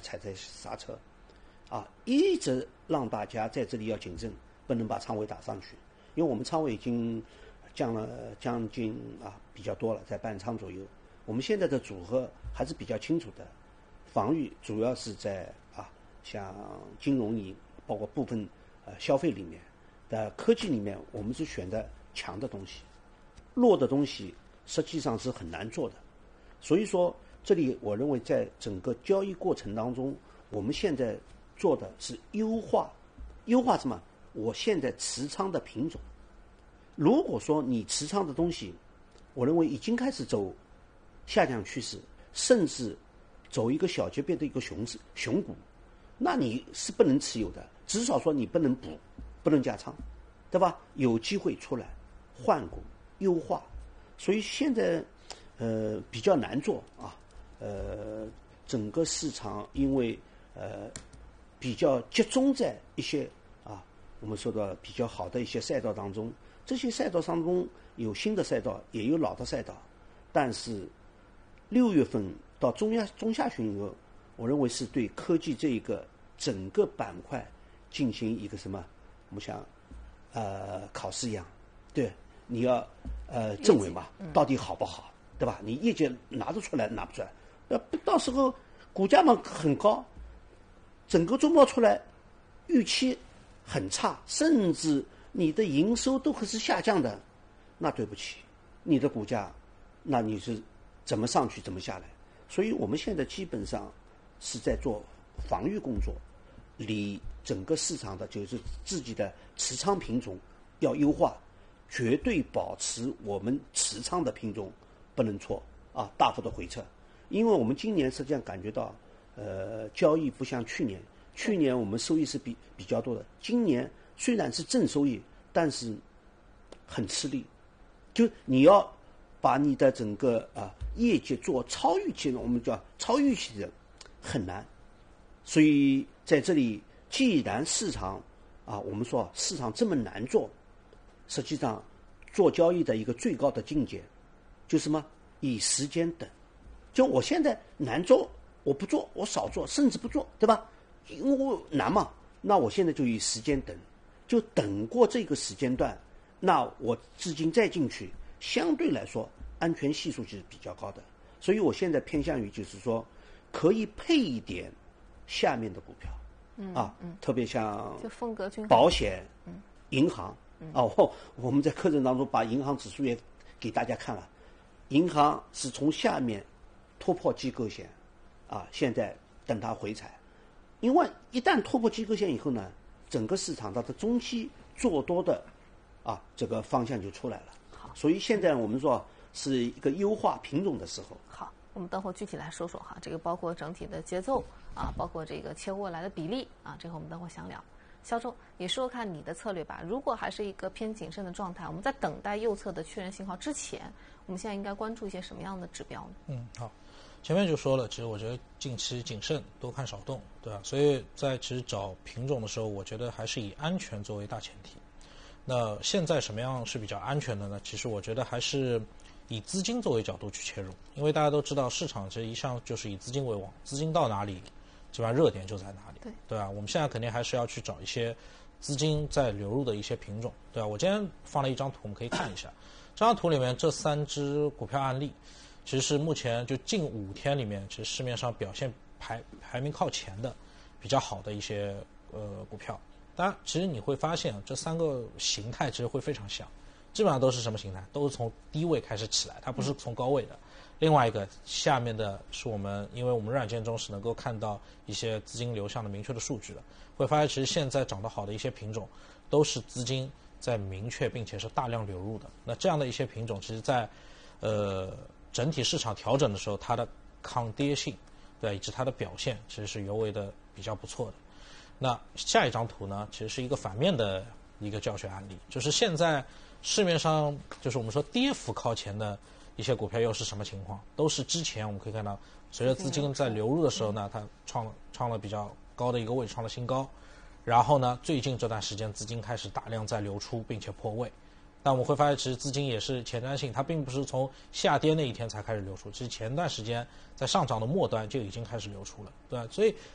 踩在刹车，一直让大家在这里要谨慎，不能把仓位打上去，因为我们仓位已经降了将近比较多了，在半仓左右。我们现在的组合还是比较清楚的，防御主要是在像金融里，包括部分消费里面的科技里面，我们是选择强的东西，弱的东西实际上是很难做的。所以说，这里我认为在整个交易过程当中，我们现在做的是优化什么？我现在持仓的品种。如果说你持仓的东西，我认为已经开始走下降趋势，甚至走一个小级别的一个熊股，那你是不能持有的，至少说你不能补，不能加仓，对吧？有机会出来换股优化，所以现在比较难做整个市场因为比较集中在一些我们说的比较好的一些赛道当中，这些赛道当中有新的赛道，也有老的赛道，但是6月份到中下旬以后，我认为是对科技这一个整个板块进行一个什么，我们想考试一样，对，你要证伪嘛，到底好不好，对吧？你业绩拿得出来拿不出来，到时候股价嘛很高，整个周末出来预期很差，甚至你的营收都是下降的，那对不起，你的股价，那你是怎么上去怎么下来？所以我们现在基本上是在做防御工作，离整个市场的就是自己的持仓品种要优化，绝对保持我们持仓的品种不能错大幅的回撤。因为我们今年实际上感觉到交易不像去年我们收益是比较多的，今年虽然是正收益，但是很吃力，就你要把你的整个业绩做超预期的，我们叫超预期的很难。所以在这里，既然市场我们说市场这么难做，实际上做交易的一个最高的境界就是什么？以时间等。就我现在难做，我不做，我少做，甚至不做，对吧？因为我难嘛，那我现在就以时间等，就等过这个时间段，那我资金再进去，相对来说安全系数就是比较高的。所以我现在偏向于就是说，可以配一点下面的股票，特别像就风格均衡保险、银行，我们在课程当中把银行指数也给大家看了，银行是从下面突破机构线，现在等它回踩，因为一旦突破机构线以后呢，整个市场它的中期做多的这个方向就出来了。 好， 所以现在我们说是一个优化品种的时候。 好，我们等会儿具体来说说这个包括整体的节奏包括这个切过来的比例这个我们等会儿详聊。肖周，你说看你的策略吧。如果还是一个偏谨慎的状态，我们在等待右侧的确认信号之前，我们现在应该关注一些什么样的指标呢？ 好，前面就说了，其实我觉得近期谨慎，多看少动，对吧？所以在其实找品种的时候，我觉得还是以安全作为大前提。那现在什么样是比较安全的呢？其实我觉得还是以资金作为角度去切入，因为大家都知道市场其实一向就是以资金为王，资金到哪里，基本上热点就在哪里，对吧？我们现在肯定还是要去找一些资金在流入的一些品种，对吧？我今天放了一张图，我们可以看一下。这张图里面这3只股票案例，其实是目前就近5天里面，其实市面上表现排名靠前的比较好的一些股票。当然，其实你会发现这3个形态其实会非常像，基本上都是什么形态？都是从低位开始起来，它不是从高位的。另外一个下面的是因为我们软件中是能够看到一些资金流向的明确的数据的，会发现其实现在涨得好的一些品种都是资金在明确并且是大量流入的。那这样的一些品种，其实在整体市场调整的时候，它的抗跌性以及它的表现其实是尤为的比较不错的。那下一张图呢，其实是一个反面的一个教学案例，就是现在市面上就是我们说跌幅靠前的一些股票又是什么情况？都是之前我们可以看到，随着资金在流入的时候呢，它创了比较高的一个位置，创了新高。然后呢，最近这段时间资金开始大量在流出，并且破位。但我们会发现，其实资金也是前瞻性，它并不是从下跌那一天才开始流出，其实前段时间在上涨的末端就已经开始流出了，对吧？所以